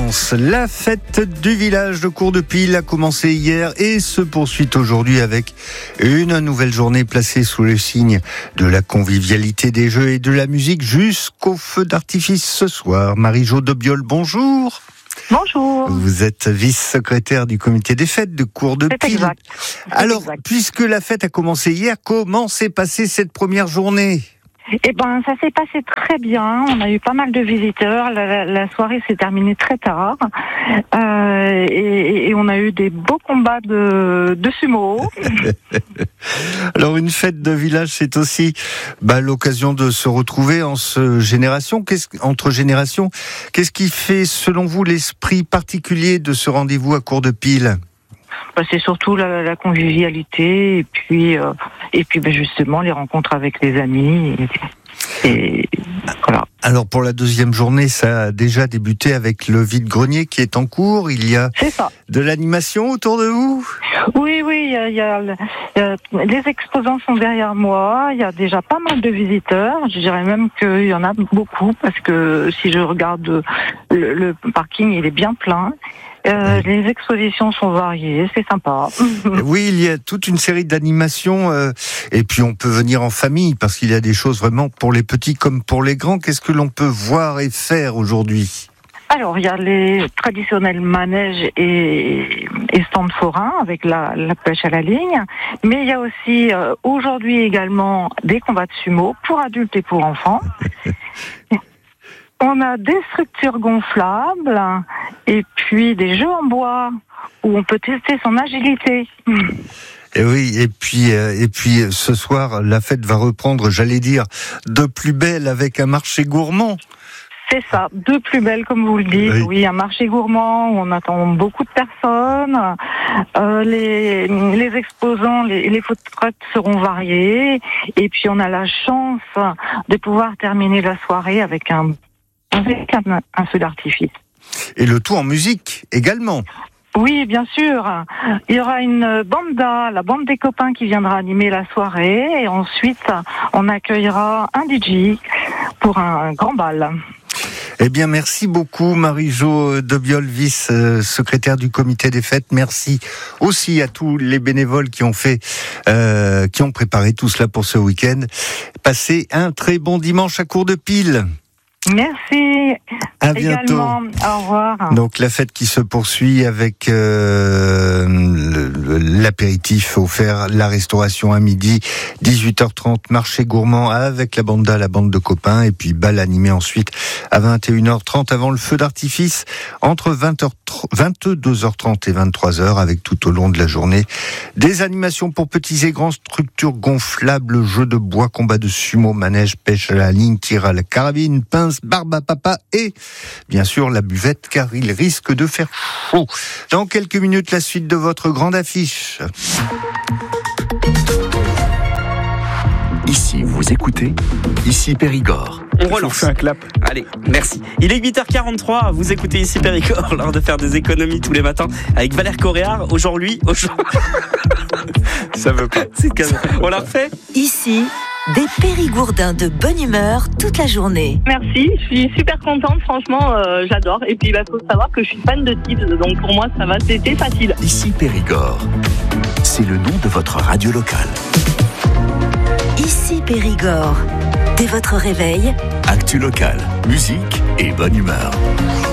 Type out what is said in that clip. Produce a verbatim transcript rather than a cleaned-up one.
vacances. La fête du village de Cours-de-Pile a commencé hier et se poursuit aujourd'hui avec une nouvelle journée placée sous le signe de la convivialité, des jeux et de la musique jusqu'au feu d'artifice ce soir. Marie-Jo Dobiol, bonjour. Bonjour. Vous êtes vice-secrétaire du comité des fêtes de Cours-de-Pile. C'est exact. C'est Alors, exact. puisque la fête a commencé hier, comment s'est passée cette première journée ? Eh ben, ça s'est passé très bien. On a eu pas mal de visiteurs. La, la, la soirée s'est terminée très tard, euh, et, et on a eu des beaux combats de, de sumo. Alors, une fête de village, c'est aussi bah, l'occasion de se retrouver en ce génération. Qu'est-ce, entre générations. Qu'est-ce qui fait, selon vous, l'esprit particulier de ce rendez-vous à Cours-de-Pile ? Bah, c'est surtout la, la convivialité et puis euh, et puis bah, justement les rencontres avec les amis et, et voilà. Alors pour la deuxième journée, ça a déjà débuté avec le vide-grenier qui est en cours. Il y a C'est ça. de l'animation autour de vous ? Oui, oui, il y a, il y a, euh, les exposants sont derrière moi. Il y a déjà pas mal de visiteurs. Je dirais même qu'il y en a beaucoup parce que si je regarde le, le parking, il est bien plein. Euh, les expositions sont variées, c'est sympa. Oui, il y a toute une série d'animations euh, et puis on peut venir en famille parce qu'il y a des choses vraiment pour les petits comme pour les grands. Qu'est-ce que l'on peut voir et faire aujourd'hui ? Alors, il y a les traditionnels manèges et, et stands forains avec la, la pêche à la ligne, mais il y a aussi euh, aujourd'hui également des combats de sumo pour adultes et pour enfants. On a des structures gonflables et puis des jeux en bois où on peut tester son agilité. Et oui, et puis euh, et puis ce soir, la fête va reprendre, j'allais dire, de plus belle avec un marché gourmand. C'est ça, de plus belle comme vous le dites. Oui, oui, un marché gourmand où on attend beaucoup de personnes. Euh, les, les exposants, les, les food trucks seront variés. Et puis on a la chance de pouvoir terminer la soirée avec un avec un, un feu d'artifice. Et le tout en musique également. Oui, bien sûr. Il y aura une banda, la bande des copains qui viendra animer la soirée. Et ensuite, on accueillera un D J pour un grand bal. Eh bien, merci beaucoup Marie-Jo Dobiol, vice-secrétaire du comité des fêtes. Merci aussi à tous les bénévoles qui ont fait, euh, qui ont préparé tout cela pour ce week-end. Passez un très bon dimanche à Cours-de-Pile. Merci. À bientôt. Également. Au revoir. Donc la fête qui se poursuit avec euh, le, l'apéritif offert, la restauration à midi, dix-huit heures trente, marché gourmand avec la banda, la bande de copains, et puis bal animé ensuite à vingt et une heures trente avant le feu d'artifice, entre vingt-deux heures trente et vingt-trois heures, avec tout au long de la journée des animations pour petits et grands, structures gonflables, jeux de bois, combat de sumo, manège, pêche à la ligne, tir à la carabine, pince, barbe à papa et bien sûr la buvette car il risque de faire chaud. Dans quelques minutes, la suite de votre grande affiche. Ici, vous écoutez, ici Périgord. On relance. On fait un clap. Allez, merci. Il est huit heures quarante-trois, vous écoutez ici Périgord, l'heure de faire des économies tous les matins avec Valère Coréard. Aujourd'hui, aujourd'hui... Ça veut pas. C'est comme... On l'a refait ? Ici, des Périgourdins de bonne humeur toute la journée. Merci, je suis super contente, franchement, euh, j'adore. Et puis, il bah, faut savoir que je suis fan de Tibbs, donc pour moi, ça va, c'était facile. Ici Périgord, c'est le nom de votre radio locale. Ici Périgord, dès votre réveil, Actu locale, musique et bonne humeur.